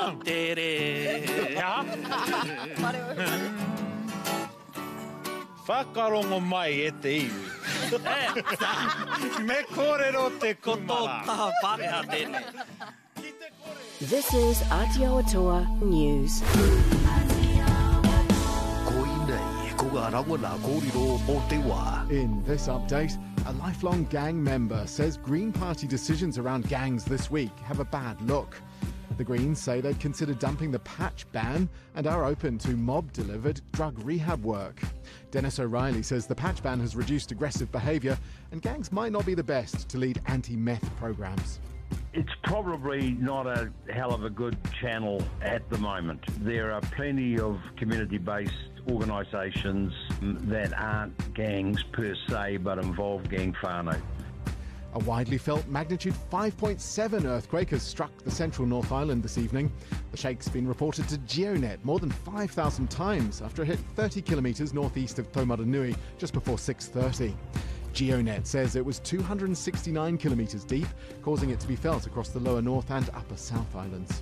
Wrong. Ja. Whakarongo mai e te iwi. Me kōrero te kumara. This is Aotearoa News. In this update, a lifelong gang member says Green Party decisions around gangs this week have a bad look. The Greens say they'd consider dumping the patch ban and are open to mob-delivered drug rehab work. Dennis O'Reilly says the patch ban has reduced aggressive behaviour and gangs might not be the best to lead anti-meth programs. It's probably not a hell of a good channel at the moment. There are plenty of community-based organisations that aren't gangs per se but involve gang whānau. A widely felt magnitude 5.7 earthquake has struck the central North Island this evening. The shake's been reported to GeoNet more than 5,000 times after it hit 30 kilometres northeast of Taumaranui just before 6:30. GeoNet says it was 269 kilometres deep, causing it to be felt across the lower North and upper South Islands.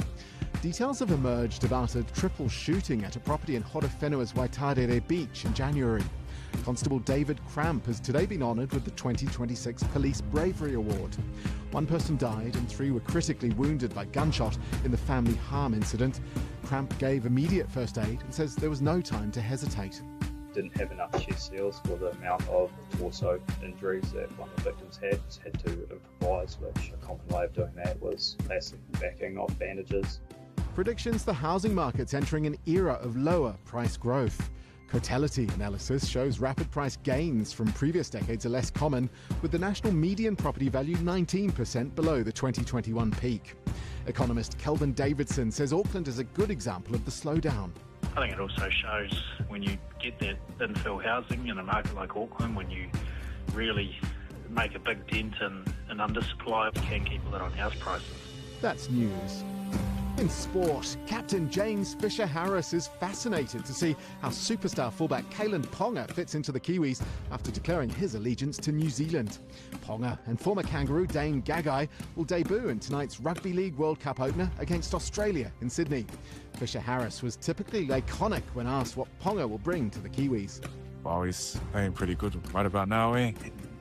Details have emerged about a triple shooting at a property in Horowhenua's Waitarere Beach in January. Constable David Cramp has today been honoured with the 2026 Police Bravery Award. One person died and 3 were critically wounded by gunshot in the family harm incident. Cramp gave immediate first aid and says there was no time to hesitate. Didn't have enough chest seals for the amount of torso injuries that one of the victims had to improvise, which a common way of doing that was plastic backing off bandages. Predictions the housing market's entering an era of lower price growth. Cotality analysis shows rapid price gains from previous decades are less common, with the national median property value 19% below the 2021 peak. Economist Kelvin Davidson says Auckland is a good example of the slowdown. I think it also shows when you get that infill housing in a market like Auckland, when you really make a big dent in undersupply, you can keep a lid on house prices. That's news. In sport, captain James Fisher-Harris is fascinated to see how superstar fullback Kalyn Ponga fits into the Kiwis after declaring his allegiance to New Zealand. Ponga and former Kangaroo Dane Gagai will debut in tonight's Rugby League World Cup opener against Australia in Sydney. Fisher-Harris was typically laconic when asked what Ponga will bring to the Kiwis. Well, he's playing pretty good right about now, eh?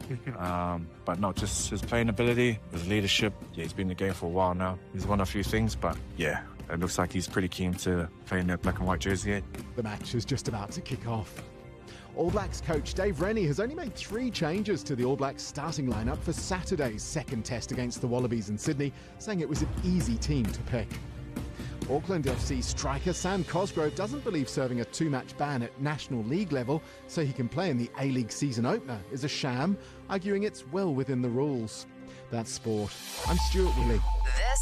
But not just his playing ability, his leadership. Yeah, he's been in the game for a while now. He's won a few things, but yeah, it looks like he's pretty keen to play in that black and white jersey. The match is just about to kick off. All Blacks coach Dave Rennie has only made 3 changes to the All Blacks starting lineup for Saturday's second test against the Wallabies in Sydney, saying it was an easy team to pick. Auckland FC striker Sam Cosgrove doesn't believe serving a 2-match ban at National League level so he can play in the A-League season opener is a sham, arguing it's well within the rules. That's sport. I'm Stuart Woolley.